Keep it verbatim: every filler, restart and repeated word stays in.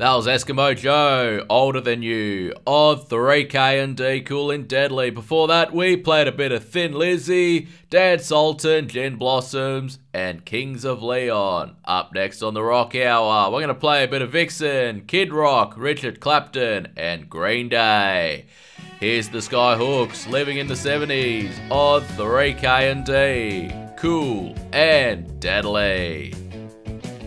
That was Eskimo Joe, Older Than You, of three K and D, Cool and Deadly. Before that, we played a bit of Thin Lizzy, Dan Sultan, Gin Blossoms, and Kings of Leon. Up next on the Rock Hour, we're going to play a bit of Vixen, Kid Rock, Richard Clapton, and Green Day. Here's the Skyhooks, Living in the seventies, of three K and D, Cool and Deadly.